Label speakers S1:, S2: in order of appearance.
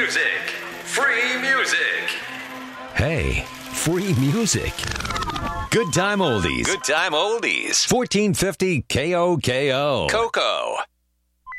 S1: music. Free music.
S2: Hey, free music. Good time oldies.
S1: Good time oldies.
S2: 1450 KOKO.
S1: Coco.